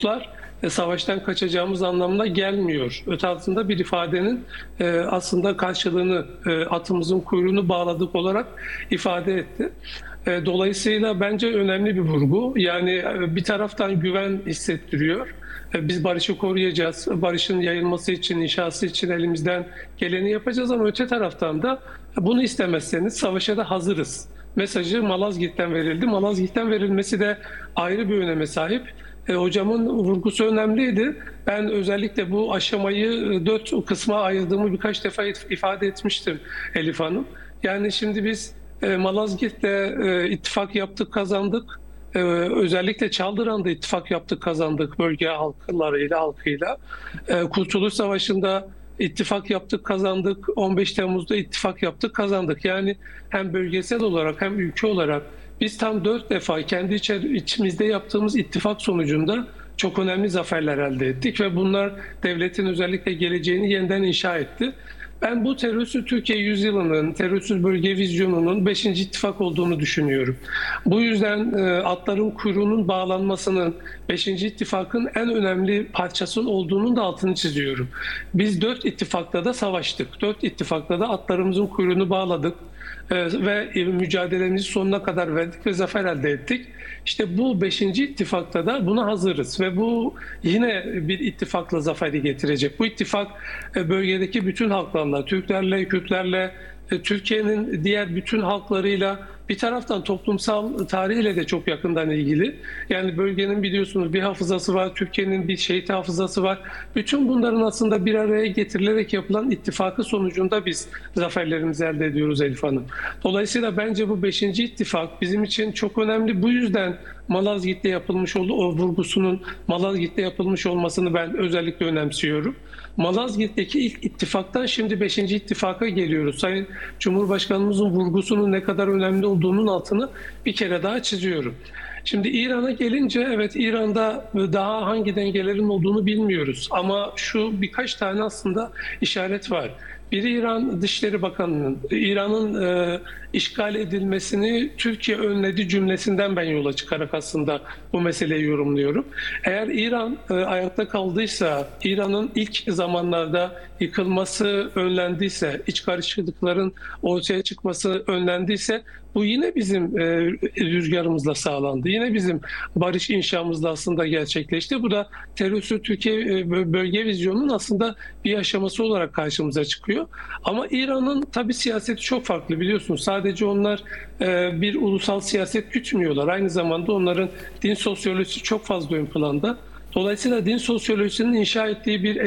savaştan kaçacağımız anlamına gelmiyor. Öte altında bir ifadenin aslında karşılığını atımızın kuyruğunu bağladık olarak ifade etti. Dolayısıyla bence önemli bir vurgu. Yani bir taraftan güven hissettiriyor. Biz barışı koruyacağız. Barışın yayılması için, inşası için elimizden geleni yapacağız ama öte taraftan da bunu istemezseniz savaşa da hazırız mesajı Malazgirt'ten verildi. Malazgirt'ten verilmesi de ayrı bir öneme sahip. Hocamın vurgusu önemliydi. Ben özellikle bu aşamayı 4 kısma ayırdığımı birkaç defa ifade etmiştim Elif Hanım. Yani şimdi biz Malazgirt'te ittifak yaptık, kazandık. Özellikle Çaldıran'da ittifak yaptık, kazandık bölge halkıyla. Kurtuluş Savaşı'nda ittifak yaptık, kazandık. 15 Temmuz'da ittifak yaptık, kazandık. Yani hem bölgesel olarak hem ülke olarak biz tam 4 defa kendi içimizde yaptığımız ittifak sonucunda çok önemli zaferler elde ettik ve bunlar devletin özellikle geleceğini yeniden inşa etti. Ben bu terörsüz Türkiye yüzyılının, terörsüz bölge vizyonunun 5. ittifak olduğunu düşünüyorum. Bu yüzden atların kuyruğunun bağlanmasının 5. ittifakın en önemli parçası olduğunun da altını çiziyorum. Biz 4 ittifakta da savaştık. 4 ittifakta da atlarımızın kuyruğunu bağladık ve mücadelemizi sonuna kadar verdik ve zafer elde ettik. İşte bu 5. ittifakta da buna hazırız ve bu yine bir ittifakla zaferi getirecek. Bu ittifak bölgedeki bütün halklarla, Türklerle, Kürtlerle, Türkiye'nin diğer bütün halklarıyla, bir taraftan toplumsal tarihle de çok yakından ilgili. Yani bölgenin biliyorsunuz bir hafızası var, Türkiye'nin bir şehit hafızası var. Bütün bunların aslında bir araya getirilerek yapılan ittifakı sonucunda biz zaferlerimizi elde ediyoruz Elif Hanım. Dolayısıyla bence bu 5. ittifak bizim için çok önemli. Bu yüzden Malazgirt'te yapılmış olduğu o vurgusunun Malazgirt'te yapılmış olmasını ben özellikle önemsiyorum. Malazgirt'teki ilk ittifaktan şimdi 5. ittifaka geliyoruz. Sayın Cumhurbaşkanımızın vurgusunun ne kadar önemli olduğunun altını bir kere daha çiziyorum. Şimdi İran'a gelince evet İran'da daha hangi dengelerin olduğunu bilmiyoruz. Ama şu birkaç tane aslında işaret var. Biri İran Dışişleri Bakanı'nın İran'ın işgal edilmesini Türkiye önledi cümlesinden ben yola çıkarak aslında bu meseleyi yorumluyorum. Eğer İran ayakta kaldıysa, İran'ın ilk zamanlarda yıkılması önlendiyse, iç karışıklıkların ortaya çıkması önlendiyse bu yine bizim rüzgarımızla sağlandı. Yine bizim barış inşamızla aslında gerçekleşti. Bu da terörsüz Türkiye bölge vizyonunun aslında bir aşaması olarak karşımıza çıkıyor. Ama İran'ın tabii siyaseti çok farklı biliyorsunuz. Sadece onlar bir ulusal siyaset gütmüyorlar. Aynı zamanda onların din sosyolojisi çok fazla ön planda. Dolayısıyla din sosyolojisinin inşa ettiği bir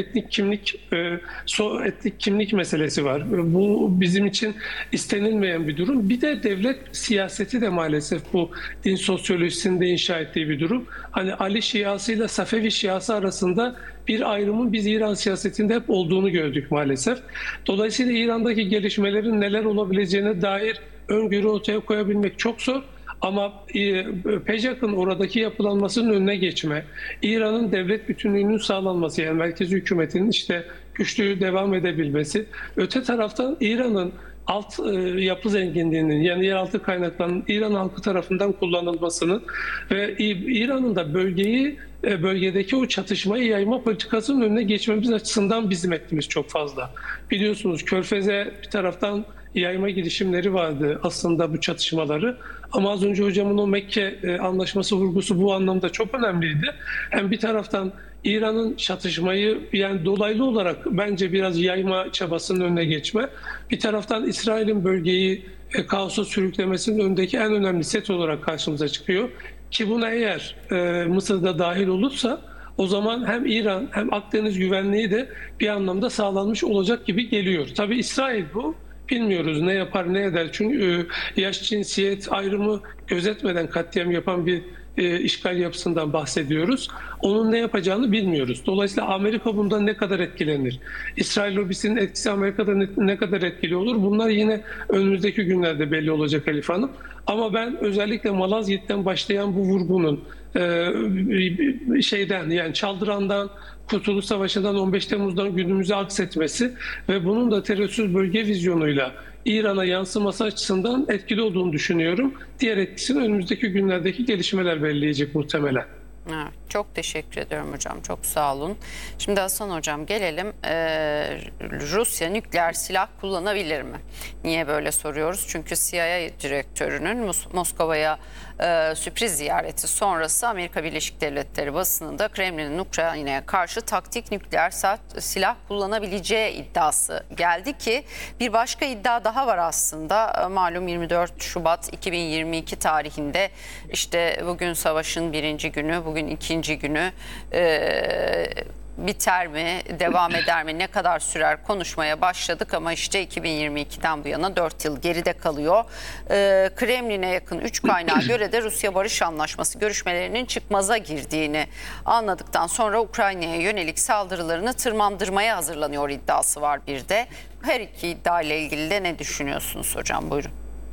etnik kimlik meselesi var. Bu bizim için istenilmeyen bir durum. Bir de devlet siyaseti de maalesef bu din sosyolojisinde inşa ettiği bir durum. Hani Ali Şiası ile Safevi Şiası arasında bir ayrımın biz İran siyasetinde hep olduğunu gördük maalesef. Dolayısıyla İran'daki gelişmelerin neler olabileceğine dair öngörü ortaya koyabilmek çok zor. Ama PEJAK'ın oradaki yapılanmasının önüne geçme, İran'ın devlet bütünlüğünün sağlanması, yani merkezi hükümetinin işte güçlü devam edebilmesi, öte taraftan İran'ın alt yapı zenginliğinin, yani yeraltı kaynaklarının İran halkı tarafından kullanılmasının ve İran'ın da bölgedeki o çatışmayı yayma politikasının önüne geçmemiz açısından bizim etkimiz çok fazla. Biliyorsunuz Körfez'e bir taraftan yayma girişimleri vardı aslında bu çatışmaları. Ama az önce hocamın o Mekke anlaşması vurgusu bu anlamda çok önemliydi. Hem bir taraftan İran'ın çatışmayı yani dolaylı olarak bence biraz yayma çabasının önüne geçme. Bir taraftan İsrail'in bölgeyi kaosa sürüklemesinin önündeki en önemli set olarak karşımıza çıkıyor. Ki buna eğer Mısır'da dahil olursa o zaman hem İran hem Akdeniz güvenliği de bir anlamda sağlanmış olacak gibi geliyor. Tabii İsrail bu. Bilmiyoruz ne yapar ne eder. Çünkü yaş cinsiyet ayrımı gözetmeden katliam yapan bir işgal yapısından bahsediyoruz. Onun ne yapacağını bilmiyoruz. Dolayısıyla Amerika bundan ne kadar etkilenir? İsrail lobisinin etkisi Amerika'da ne kadar etkili olur? Bunlar yine önümüzdeki günlerde belli olacak Elif Hanım. Ama ben özellikle Malazgirt'ten başlayan bu vurgunun yani Çaldıran'dan, Kurtuluş Savaşı'ndan, 15 Temmuz'dan günümüze aksetmesi ve bunun da terörsüz bölge vizyonuyla İran'a yansıması açısından etkili olduğunu düşünüyorum. Diğer etkisini önümüzdeki günlerdeki gelişmeler belirleyecek muhtemelen. Evet. Çok teşekkür ediyorum hocam. Çok sağ olun. Şimdi Hasan hocam gelelim. Rusya nükleer silah kullanabilir mi? Niye böyle soruyoruz? Çünkü CIA direktörünün Moskova'ya sürpriz ziyareti sonrası Amerika Birleşik Devletleri basınında Kremlin'in Ukrayna'ya karşı taktik nükleer silah kullanabileceği iddiası geldi ki bir başka iddia daha var aslında. Malum 24 Şubat 2022 tarihinde işte bugün savaşın birinci günü, bugün ikinci günü, biter mi, devam eder mi, ne kadar sürer konuşmaya başladık ama işte 2022'den bu yana 4 yıl geride kalıyor. Kremlin'e yakın 3 kaynağa göre de Rusya Barış Anlaşması görüşmelerinin çıkmaza girdiğini anladıktan sonra Ukrayna'ya yönelik saldırılarını tırmandırmaya hazırlanıyor iddiası var bir de. Her iki iddia ile ilgili de ne düşünüyorsunuz hocam? Buyurun.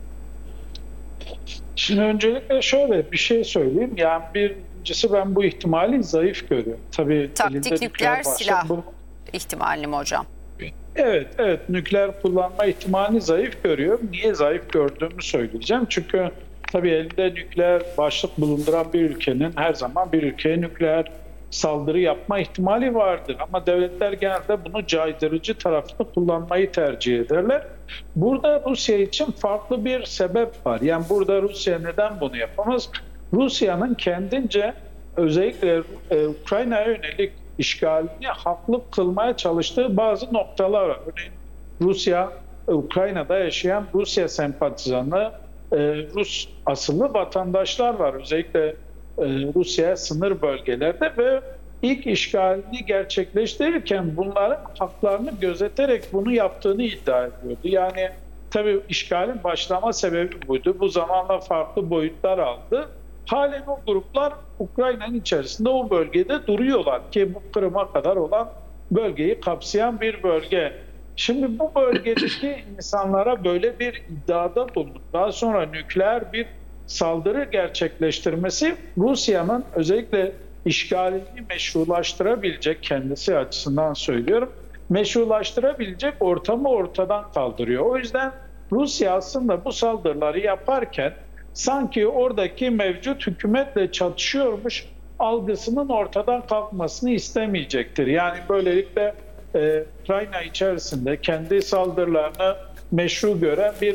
Şimdi öncelikle şöyle bir şey söyleyeyim. Yani birincisi ben bu ihtimali zayıf görüyorum. Tabii taktik nükleer silah ihtimali mi hocam? Evet, nükleer kullanma ihtimalini zayıf görüyorum. Niye zayıf gördüğümü söyleyeceğim. Çünkü tabii elinde nükleer başlık bulunduran bir ülkenin her zaman bir ülkeye nükleer saldırı yapma ihtimali vardır. Ama devletler genelde bunu caydırıcı tarafta kullanmayı tercih ederler. Burada Rusya için farklı bir sebep var. Yani burada Rusya neden bunu yapamaz? Rusya'nın kendince özellikle Ukrayna'ya yönelik işgalini haklı kılmaya çalıştığı bazı noktalar var. Örneğin Rusya, Ukrayna'da yaşayan Rusya sempatizanı, Rus asıllı vatandaşlar var. Özellikle Rusya sınır bölgelerde ve ilk işgalini gerçekleştirirken bunların haklarını gözeterek bunu yaptığını iddia ediyordu. Yani tabii işgalin başlama sebebi buydu. Bu zamanla farklı boyutlar aldı. Halen o gruplar Ukrayna'nın içerisinde o bölgede duruyorlar ki bu Kırım'a kadar olan bölgeyi kapsayan bir bölge. Şimdi bu bölgedeki insanlara böyle bir iddiada bulunup daha sonra nükleer bir saldırı gerçekleştirmesi Rusya'nın özellikle işgalini meşrulaştırabilecek, kendisi açısından söylüyorum, meşrulaştırabilecek ortamı ortadan kaldırıyor. O yüzden Rusya aslında bu saldırıları yaparken sanki oradaki mevcut hükümetle çatışıyormuş algısının ortadan kalkmasını istemeyecektir. Yani böylelikle Ukrayna içerisinde kendi saldırılarını meşru gören bir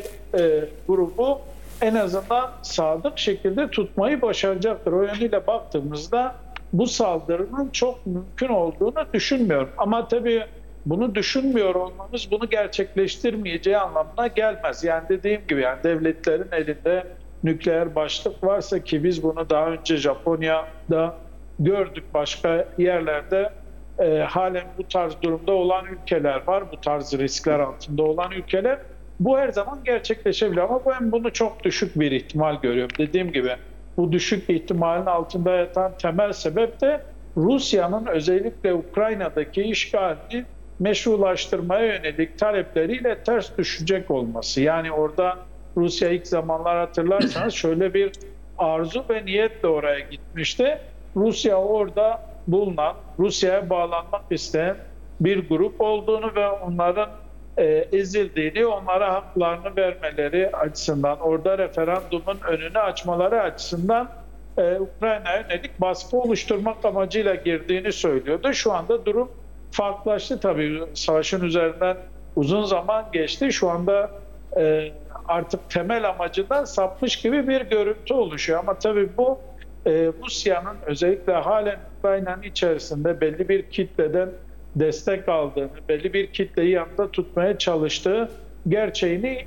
grubu en azından sadık şekilde tutmayı başaracaktır. O yönüyle baktığımızda bu saldırının çok mümkün olduğunu düşünmüyorum. Ama tabii bunu düşünmüyor olmamız bunu gerçekleştirmeyeceği anlamına gelmez. Yani dediğim gibi yani devletlerin elinde nükleer başlık varsa ki biz bunu daha önce Japonya'da gördük, başka yerlerde halen bu tarz durumda olan ülkeler var. Bu tarz riskler altında olan ülkeler. Bu her zaman gerçekleşebilir ama ben bunu çok düşük bir ihtimal görüyorum. Dediğim gibi bu düşük ihtimalin altında yatan temel sebep de Rusya'nın özellikle Ukrayna'daki işgalini meşrulaştırmaya yönelik talepleriyle ters düşecek olması. Yani orada Rusya ilk zamanlar hatırlarsanız şöyle bir arzu ve niyetle oraya gitmişti. Rusya orada bulunan, Rusya'ya bağlanmak isteyen bir grup olduğunu ve onların ezildiğini, onlara haklarını vermeleri açısından, orada referandumun önünü açmaları açısından Ukrayna'ya yönelik baskı oluşturmak amacıyla girdiğini söylüyordu. Şu anda durum farklılaştı tabii. Savaşın üzerinden uzun zaman geçti. Şu anda artık temel amacından sapmış gibi bir görüntü oluşuyor. Ama tabii bu Rusya'nın özellikle halen Ukrayna'nın içerisinde belli bir kitleden destek aldığını, belli bir kitleyi yanında tutmaya çalıştığı gerçeğini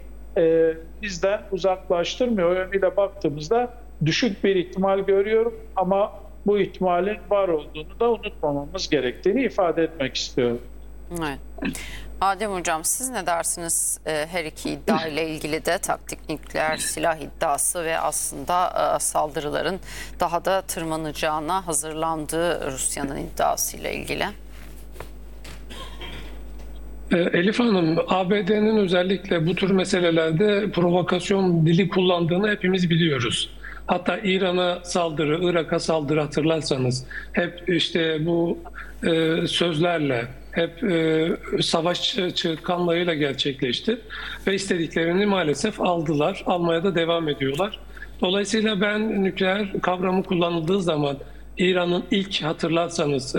bizden uzaklaştırmıyor. O yönüyle baktığımızda düşük bir ihtimal görüyorum ama bu ihtimalin var olduğunu da unutmamamız gerektiğini ifade etmek istiyorum. Evet. Adem Hocam siz ne dersiniz her iki iddia ile ilgili de taktik nükleer silah iddiası ve aslında saldırıların daha da tırmanacağına hazırlandığı Rusya'nın iddiası ile ilgili? Elif Hanım, ABD'nin özellikle bu tür meselelerde provokasyon dili kullandığını hepimiz biliyoruz. Hatta İran'a saldırı, Irak'a saldırı hatırlarsanız hep işte bu sözlerle, hep savaş çığırtkanlığıyla gerçekleşti ve istediklerini maalesef aldılar, almaya da devam ediyorlar. Dolayısıyla ben nükleer kavramı kullanıldığı zaman İran'ın ilk hatırlarsanız